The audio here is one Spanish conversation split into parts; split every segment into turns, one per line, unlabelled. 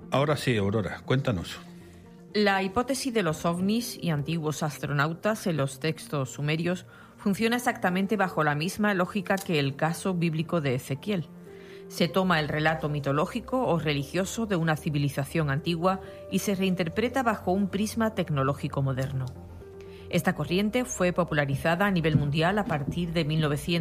Ahora sí, Aurora, cuéntanos.
La hipótesis de los ovnis y antiguos astronautas en los textos sumerios funciona exactamente bajo la misma lógica que el caso bíblico de Ezequiel. Se toma el relato mitológico o religioso de una civilización antigua y se reinterpreta bajo un prisma tecnológico moderno. Esta corriente fue popularizada a nivel mundial a partir de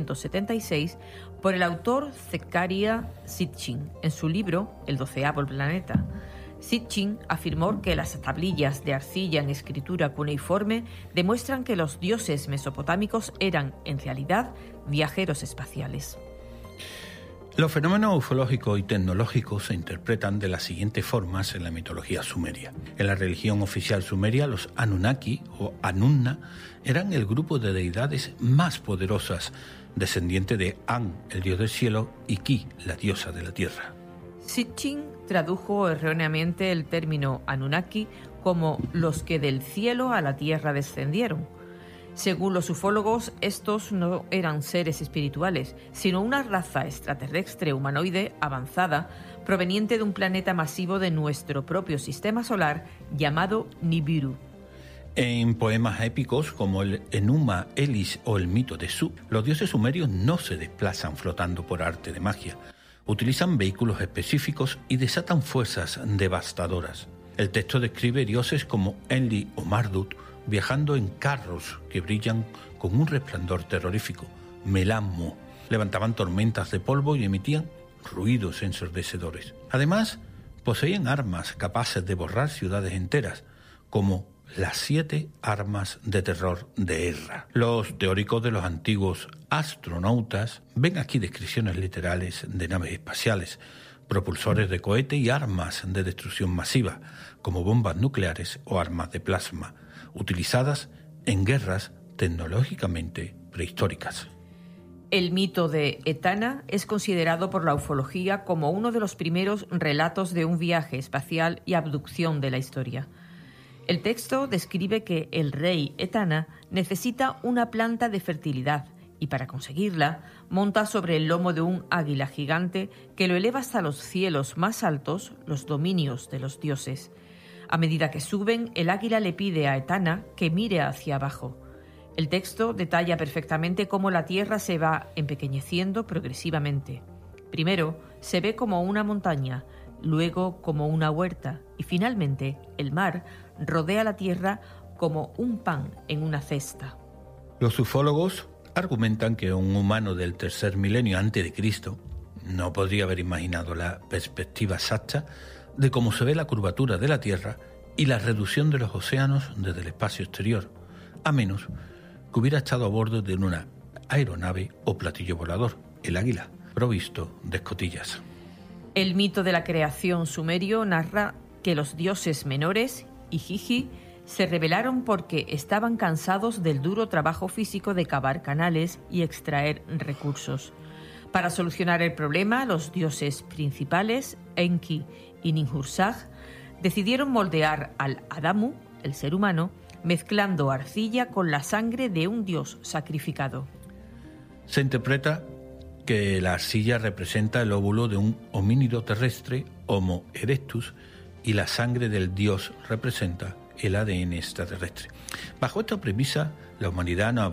1976 por el autor Zecharia Sitchin en su libro El 12º planeta. Sitchin afirmó que las tablillas de arcilla en escritura cuneiforme demuestran que los dioses mesopotámicos eran, en realidad, viajeros espaciales.
Los fenómenos ufológicos y tecnológicos se interpretan de las siguientes formas en la mitología sumeria. En la religión oficial sumeria, los Anunnaki o Anunna eran el grupo de deidades más poderosas, descendiente de An, el dios del cielo, y Ki, la diosa de la tierra.
Sitchin tradujo erróneamente el término Anunnaki como los que del cielo a la tierra descendieron. Según los ufólogos, estos no eran seres espirituales, sino una raza extraterrestre humanoide avanzada proveniente de un planeta masivo de nuestro propio sistema solar llamado Nibiru.
En poemas épicos como el Enuma Elis o el mito de Su, los dioses sumerios no se desplazan flotando por arte de magia. Utilizan vehículos específicos y desatan fuerzas devastadoras. El texto describe dioses como Enli o Marduk viajando en carros que brillan con un resplandor terrorífico. Melammo. Levantaban tormentas de polvo y emitían ruidos ensordecedores. Además, poseían armas capaces de borrar ciudades enteras, como las 7 armas de terror de Erra. Los teóricos de los antiguos astronautas ven aquí descripciones literales de naves espaciales, propulsores de cohete y armas de destrucción masiva, como bombas nucleares o armas de plasma, utilizadas en guerras tecnológicamente prehistóricas.
El mito de Etana es considerado por la ufología como uno de los primeros relatos de un viaje espacial y abducción de la historia. El texto describe que el rey Etana necesita una planta de fertilidad y para conseguirla monta sobre el lomo de un águila gigante que lo eleva hasta los cielos más altos, los dominios de los dioses. A medida que suben, el águila le pide a Etana que mire hacia abajo. El texto detalla perfectamente cómo la tierra se va empequeñeciendo progresivamente. Primero se ve como una montaña, luego como una huerta y finalmente el mar rodea la tierra como un pan en una cesta.
Los ufólogos argumentan que un humano del tercer milenio antes de Cristo no podría haber imaginado la perspectiva exacta de cómo se ve la curvatura de la Tierra y la reducción de los océanos desde el espacio exterior, a menos que hubiera estado a bordo de una aeronave o platillo volador, el águila, provisto de escotillas.
El mito de la creación sumerio narra que los dioses menores, Igigi, se rebelaron porque estaban cansados del duro trabajo físico de cavar canales y extraer recursos. Para solucionar el problema, los dioses principales, Enki y Ninhursag, decidieron moldear al Adamu, el ser humano, mezclando arcilla con la sangre de un dios sacrificado.
Se interpreta que la arcilla representa el óvulo de un homínido terrestre, Homo erectus, y la sangre del dios representa el ADN extraterrestre. Bajo esta premisa, la humanidad no